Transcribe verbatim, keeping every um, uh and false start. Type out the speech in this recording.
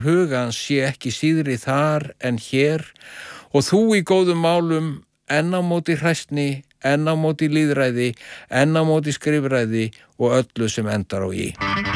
hugans sé ekki síðri þar en hér og þú í góðum málum enn á móti hræsni, enn á móti lýðræði, enn á móti skrifræði og öllu sem endar á í.